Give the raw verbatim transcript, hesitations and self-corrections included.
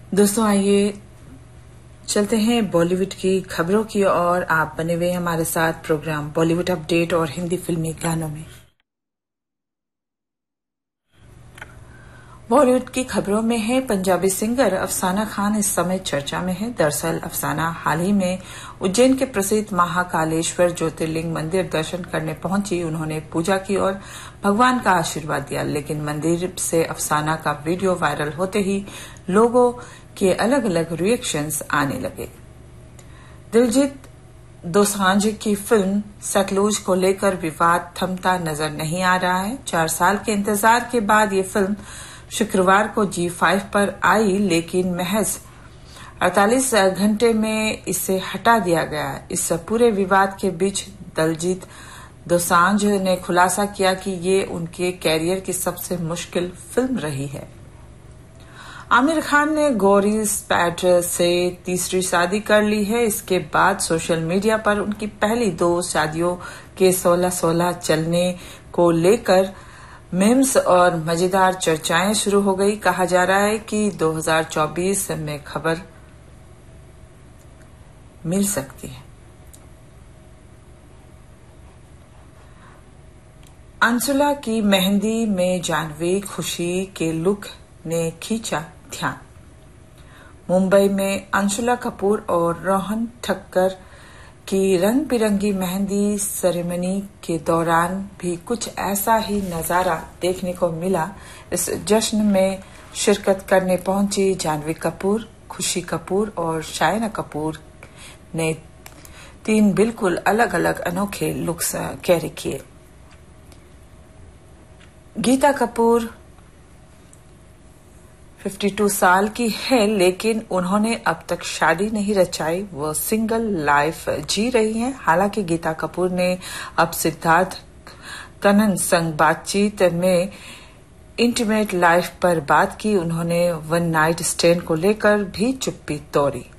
दोस्तों आइए चलते हैं बॉलीवुड की खबरों की और आप बने हुए हमारे साथ प्रोग्राम बॉलीवुड अपडेट और हिंदी फिल्मी गानों में। बॉलीवुड की खबरों में है पंजाबी सिंगर अफसाना खान इस समय चर्चा में है। दरअसल अफसाना हाल ही में उज्जैन के प्रसिद्ध महाकालेश्वर ज्योतिर्लिंग मंदिर दर्शन करने पहुंची। उन्होंने पूजा की और भगवान का आशीर्वाद दिया, लेकिन मंदिर से अफसाना का वीडियो वायरल होते ही लोगों के अलग अलग रिएक्शंस आने लगे। दिलजीत दोसांझ की फिल्म सतलुज को लेकर विवाद थमता नजर नहीं आ रहा है। चार साल के इंतजार के बाद ये फिल्म शुक्रवार को जी फाइव पर आई, लेकिन महज अड़तालीस घंटे में इसे हटा दिया गया। इस पूरे विवाद के बीच दिलजीत दोसांझ ने खुलासा किया कि ये उनके कैरियर की सबसे मुश्किल फिल्म रही है। आमिर खान ने गौरी स्पैट से तीसरी शादी कर ली है। इसके बाद सोशल मीडिया पर उनकी पहली दो शादियों के सोलह सोलह चलने को लेकर मीम्स और मजेदार चर्चाएं शुरू हो गई। कहा जा रहा है कि दो हज़ार चौबीस में खबर मिल सकती है। अंशुला की मेहंदी में जाह्नवी खुशी के लुक ने खींचा ध्यान। मुंबई में अंशुला कपूर और रोहन ठक्कर की रंग बिरंगी मेहंदी सेरेमनी के दौरान भी कुछ ऐसा ही नजारा देखने को मिला। इस जश्न में शिरकत करने पहुंची जाह्नवी कपूर, खुशी कपूर और शायना कपूर ने तीन बिल्कुल अलग अलग अनोखे लुक्स कैरी किए। गीता कपूर बावन साल की है, लेकिन उन्होंने अब तक शादी नहीं रचाई। वो सिंगल लाइफ जी रही हैं। हालांकि गीता कपूर ने अब सिद्धार्थ कनन संग बातचीत में इंटीमेट लाइफ पर बात की। उन्होंने वन नाइट स्टैंड को लेकर भी चुप्पी तोड़ी।